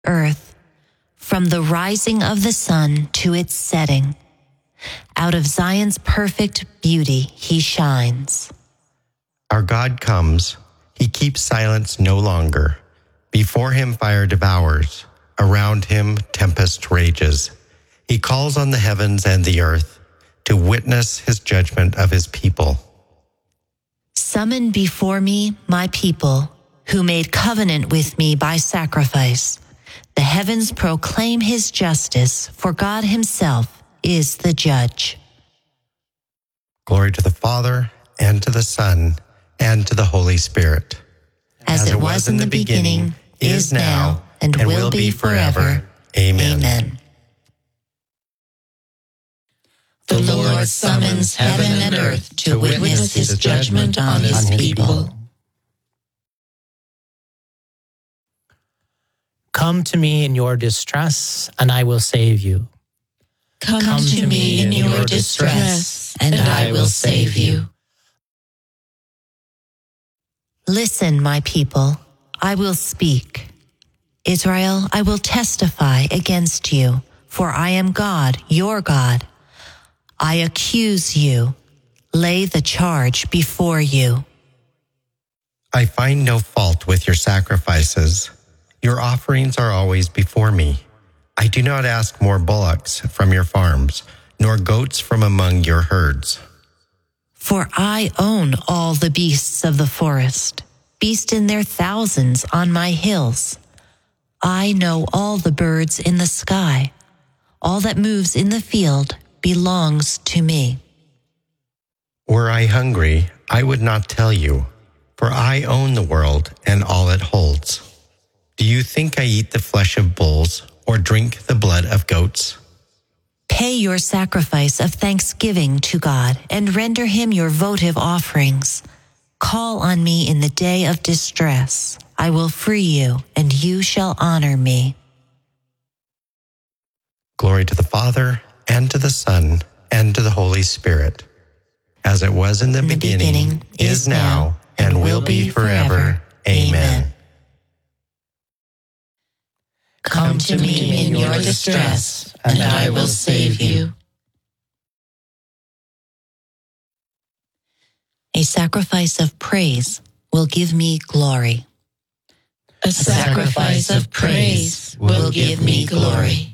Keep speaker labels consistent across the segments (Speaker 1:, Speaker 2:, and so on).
Speaker 1: earth, from the rising of the sun to its setting. Out of Zion's perfect beauty he shines.
Speaker 2: Our God comes, he keeps silence no longer. Before him fire devours, around him tempest rages. He calls on the heavens and the earth to witness his judgment of his people.
Speaker 1: Summon before me my people, who made covenant with me by sacrifice. The heavens proclaim his justice, for God himself is the judge.
Speaker 2: Glory to the Father, and to the Son, and to the Holy Spirit.
Speaker 1: As it was in the beginning, is now, and will be forever.
Speaker 2: Amen.
Speaker 1: Amen.
Speaker 3: The Lord summons heaven and earth to witness his judgment on his people.
Speaker 4: Come to me in your distress, and I will save you.
Speaker 3: Come to me in your distress, and I will save you.
Speaker 1: Listen, my people, I will speak. Israel, I will testify against you, for I am God, your God. I accuse you, lay the charge before you.
Speaker 2: I find no fault with your sacrifices. Your offerings are always before me. I do not ask more bullocks from your farms, nor goats from among your herds.
Speaker 1: For I own all the beasts of the forest, beasts in their thousands on my hills. I know all the birds in the sky. All that moves in the field belongs to me.
Speaker 2: Were I hungry, I would not tell you, for I own the world and all it holds. Do you think I eat the flesh of bulls or drink the blood of goats?
Speaker 1: Pay your sacrifice of thanksgiving to God and render him your votive offerings. Call on me in the day of distress. I will free you, and you shall honor me.
Speaker 2: Glory to the Father, and to the Son, and to the Holy Spirit, as it was in the beginning, is now, and will be forever. Amen.
Speaker 3: Come to me in your distress, and I will save you.
Speaker 1: A sacrifice of praise will give me glory.
Speaker 3: A sacrifice of praise will give me glory.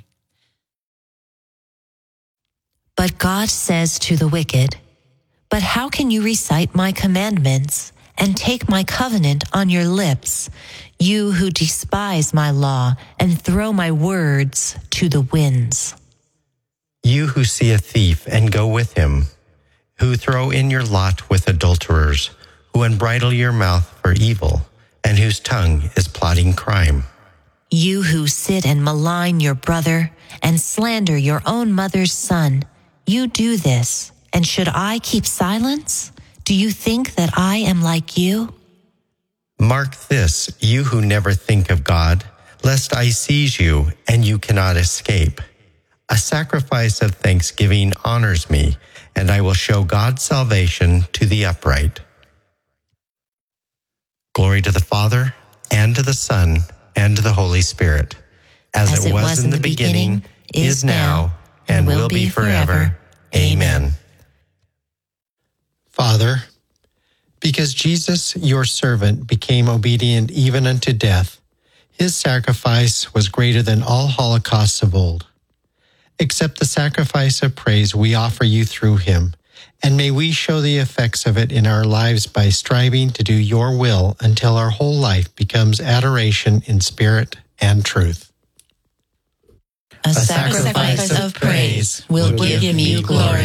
Speaker 1: But God says to the wicked, "But how can you recite my commandments and take my covenant on your lips, you who despise my law and throw my words to the winds?"
Speaker 2: You who see a thief and go with him, who throw in your lot with adulterers, who unbridle your mouth for evil, and whose tongue is plotting crime.
Speaker 1: You who sit and malign your brother and slander your own mother's son, you do this, and should I keep silence? Do you think that I am like you?
Speaker 2: Mark this, you who never think of God, lest I seize you and you cannot escape. A sacrifice of thanksgiving honors me, and I will show God's salvation to the upright. Glory to the Father, and to the Son, and to the Holy Spirit, as it was in the beginning, is now, and will be forever. Amen.
Speaker 5: Father, because Jesus, your servant, became obedient even unto death, his sacrifice was greater than all holocausts of old. Accept the sacrifice of praise we offer you through him, and may we show the effects of it in our lives by striving to do your will until our whole life becomes adoration in spirit and truth.
Speaker 3: A sacrifice of praise will give you glory.